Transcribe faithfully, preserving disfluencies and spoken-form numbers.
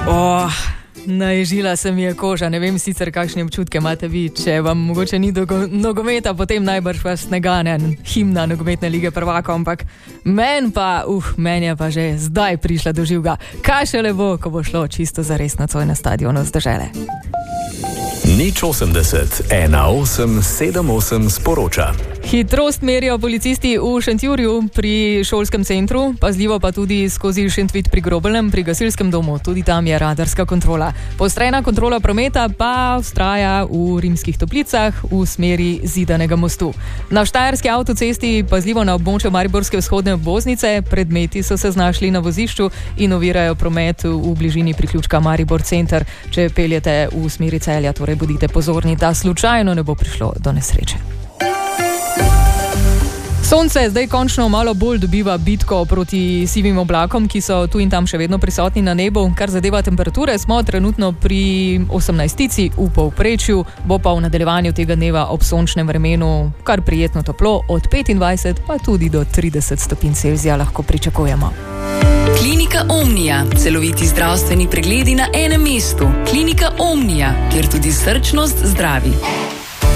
Oh, naježila se mi je koža, ne vem sicer, kakšne občutke imate vi, če vam mogoče ni do nogometa, potem najbrž vas ne gane himna nogometne lige prvakov, ampak men pa, uh, men je pa že zdaj prišla do živega. Kaj šele bo, ko bo šlo čisto zares nocoj na stadionu z Dežele. Nič osemdeset, ena osem sedem osem sporoča. Hitrost merijo policisti v Šentjurju pri šolskem centru, pazljivo pa tudi skozi Šentvit pri Grobelnem, pri gasilskem domu. Tudi tam je radarska kontrola. Poostrena kontrola prometa pa vztraja v Rimskih Toplicah v smeri Zidanega mostu. Na Štajerski avtocesti pazljivo na območju Mariborske vzhodne obvoznice, predmeti so se znašli na vozišču in ovirajo promet v bližini priključka Maribor center. Če peljete v smeri Celja, torej bodite pozorni, da slučajno ne bo prišlo do nesreče. Sonce zdaj končno malo bolj dobiva bitko proti sivim oblakom, ki so tu in tam še vedno prisotni na nebu. Kar zadeva temperature, smo trenutno pri osemnajstici v povprečju, bo pa v nadaljevanju tega dneva ob sončnem vremenu kar prijetno toplo, od petindvajset pa tudi do trideset stopinj Celzija lahko pričakujemo. Klinika Omnia. Celoviti zdravstveni pregledi na enem mestu. Klinika Omnia, kjer tudi srčnost zdravi.